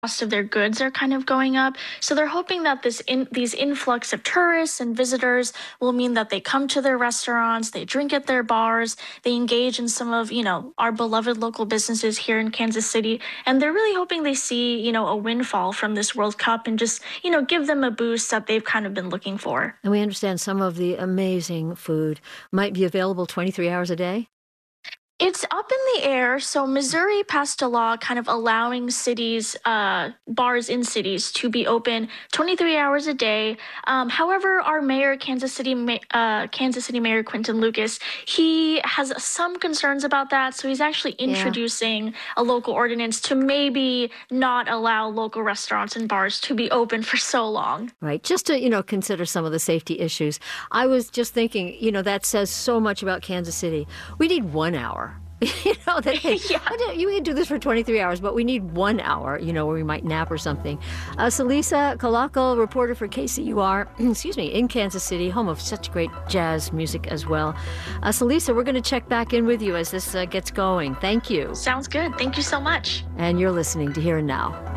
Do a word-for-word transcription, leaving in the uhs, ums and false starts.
cost of their goods are kind of going up. So they're hoping that this in these influx of tourists and visitors will mean that they come to their restaurants, they drink at their bars, they engage in some of, you know, our beloved local businesses here in Kansas City. And they're really hoping they see, you know, a windfall from this World Cup and just, you know, give them a boost that they've kind of been looking for. And we understand some of the amazing food might be available twenty-three hours a day? It's up in the air. So Missouri passed a law kind of allowing cities, uh, bars in cities to be open twenty-three hours a day. Um, however, our mayor, Kansas City, uh, Kansas City Mayor Quinton Lucas, he has some concerns about that. So he's actually introducing yeah. a local ordinance to maybe not allow local restaurants and bars to be open for so long. Right. Just to, you know, consider some of the safety issues. I was just thinking, you know, that says so much about Kansas City. We need one hour. You know, that hey, yeah. you can do this for twenty-three hours, but we need one hour, you know, where we might nap or something. Uh, Celisa Colaco, reporter for K C U R, excuse me, in Kansas City, home of such great jazz music as well. Uh, Celisa, we're going to check back in with you as this uh, gets going. Thank you. Sounds good. Thank you so much. And you're listening to Here and Now.